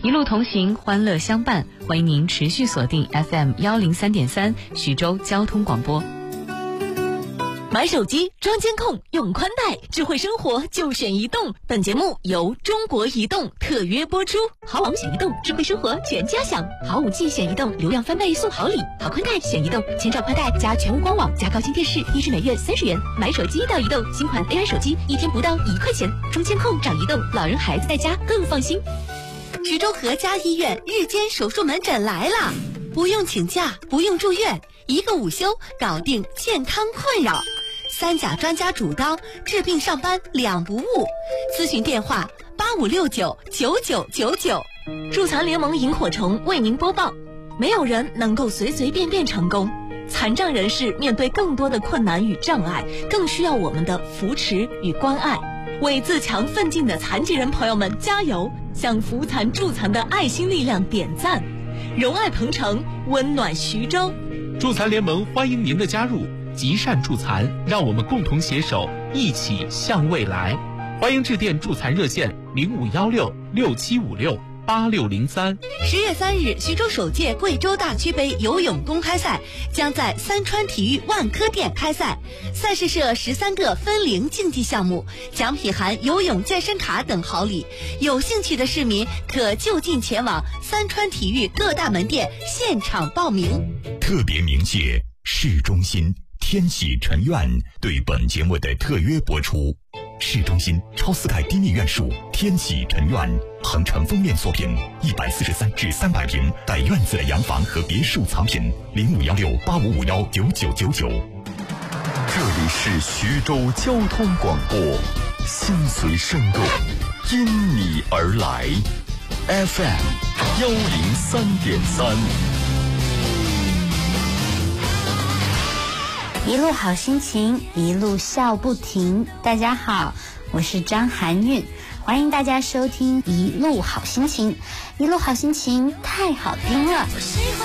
一路同行，欢乐相伴。欢迎您持续锁定 FM103.3徐州交通广播。 买手机装监控，用宽带，智慧生活就选移动。本节目由中国移动特约播出。好网选移动，智慧生活全家享。好5G 选移动，流量翻倍送好礼。好宽带选移动，千兆宽带加全屋官网加高清电视，1支每月30元。买手机到移动，新款 AI 手机1天不到1块钱。装监控找移动，老人孩子在家更放心。 徐州和家医院日间手术门诊来了，不用请假，不用住院，1个午休搞定健康困扰。3甲专家主刀，治病上班2不误。咨询电话85699999。 助残联盟萤火虫为您播报：没有人能够随随便便成功，残障人士面对更多的困难与障碍，更需要我们的扶持与关爱。为自强奋进的残疾人朋友们加油！向扶残助残的爱心力量点赞，荣爱鹏程，温暖徐州。 助残联盟欢迎您的加入，极善助残，让我们共同携手，一起向未来。欢迎致电助残热线051667568603。 10月3日，徐州首届贵州大区杯游泳公开赛将在三川体育万科店开赛。赛事设13个分龄竞技项目，奖品含游泳健身卡等好礼。有兴趣的市民可就近前往三川体育各大门店现场报名。 特别鸣谢市中心天喜尘苑对本节目的特约播出。市中心超4盖低密院墅天喜尘苑，恒城封面作品，143至300平带院子的洋房和别墅藏品，051685519999。 这里是徐州交通广播，心随生动，因你而来 FM103.3。 一路好心情，一路笑不停。大家好，我是张含韵，欢迎大家收听一路好心情。一路好心情太好听了。